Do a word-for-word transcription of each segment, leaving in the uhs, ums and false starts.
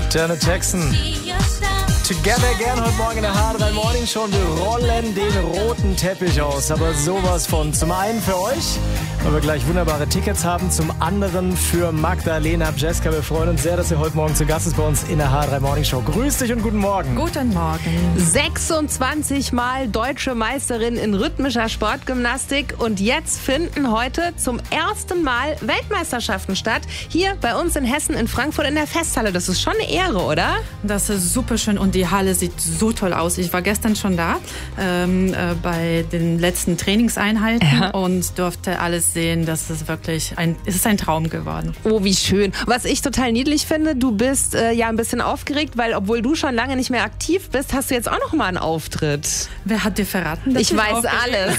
Janet Jackson. Together Again heute Morgen in der H drei Morning Show. Wir rollen den roten Teppich aus, aber sowas von. Zum einen für euch, weil wir gleich wunderbare Tickets haben. Zum anderen für Magdalena Bjeska. Wir freuen uns sehr, dass ihr heute Morgen zu Gast ist bei uns in der H drei Morning Show. Grüß dich und guten Morgen. Guten Morgen. sechsundzwanzig Mal deutsche Meisterin in rhythmischer Sportgymnastik und jetzt finden heute zum ersten Mal Weltmeisterschaften statt. Hier bei uns in Hessen, in Frankfurt in der Festhalle. Das ist schon eine Ehre, oder? Das ist super schön und die Halle sieht so toll aus. Ich war gestern schon da ähm, äh, bei den letzten Trainingseinheiten ja. und durfte alles sehen. Das ist wirklich ein, es ist ein Traum geworden. Oh, wie schön. Was ich total niedlich finde, du bist äh, ja ein bisschen aufgeregt, weil obwohl du schon lange nicht mehr aktiv bist, hast du jetzt auch noch mal einen Auftritt. Wer hat dir verraten? Ich weiß alles.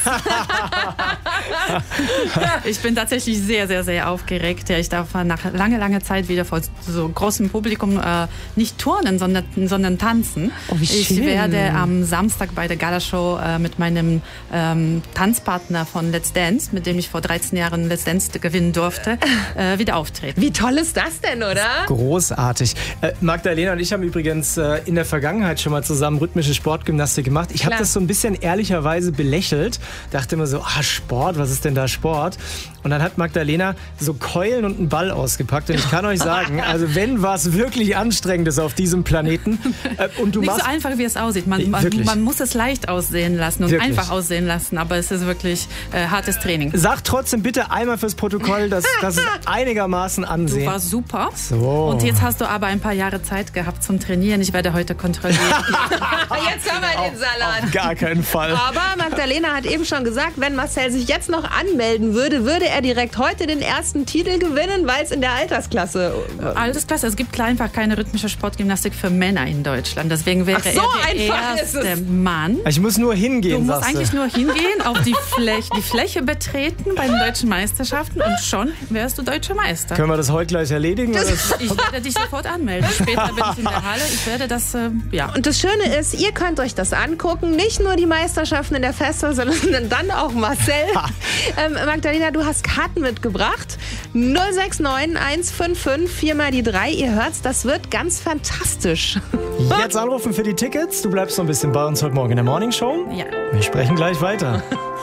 Ich bin tatsächlich sehr, sehr, sehr aufgeregt. Ja, ich darf nach langer, langer Zeit wieder vor so großem Publikum äh, nicht turnen, sondern, sondern tanzen. Oh, wie ich schön. werde am Samstag bei der Galashow äh, mit meinem ähm, Tanzpartner von Let's Dance, mit dem ich vor dreizehn Jahren Let's Dance gewinnen durfte, äh, wieder auftreten. Wie toll ist das denn, oder? Großartig. Äh, Magdalena und ich haben übrigens äh, in der Vergangenheit schon mal zusammen rhythmische Sportgymnastik gemacht. Ich habe das so ein bisschen ehrlicherweise belächelt. Dachte immer so, ah, Sport, was ist denn da Sport? Und dann hat Magdalena so Keulen und einen Ball ausgepackt. Und ich kann euch sagen, also wenn was wirklich Anstrengendes auf diesem Planeten. Äh, und du Nicht machst so einfach, wie es aussieht. Man, man, man muss es leicht aussehen lassen und wirklich einfach aussehen lassen. Aber es ist wirklich äh, hartes Training. Sag trotzdem bitte einmal fürs Protokoll, dass das einigermaßen ansehen. Du warst super. So. Und jetzt hast du aber ein paar Jahre Zeit gehabt zum Trainieren. Ich werde heute kontrollieren. Jetzt haben wir den Salat. Auf gar keinen Fall. Aber Magdalena hat eben schon gesagt, wenn Marcel sich jetzt noch anmelden würde, würde er direkt heute den ersten Titel gewinnen, weil es in der Altersklasse... Altersklasse. Es gibt einfach keine rhythmische Sportgymnastik für Männer in Deutschland. Deswegen wäre Ach so, er der erste Mann. Ich muss nur hingehen, Du musst sagst eigentlich du. nur hingehen, auf die Fläche, die Fläche betreten bei den deutschen Meisterschaften und schon wärst du deutscher Meister. Können wir das heute gleich erledigen? Oder? Ich werde dich sofort anmelden. Später bin ich in der Halle. Ich werde das, äh, ja. Und das Schöne ist, ihr könnt euch das angucken. Nicht nur die Meisterschaften in der Festhalle, sondern dann auch Marcel. ähm, Magdalena, du hast Karten mitgebracht. null sechs neun eins fünf fünf vier mal die drei. Ihr hört's, das wird ganz fantastisch. Jetzt anrufen für die Tickets. Du bleibst noch ein bisschen bei uns heute Morgen in der Morning Show. Ja. Wir sprechen gleich weiter.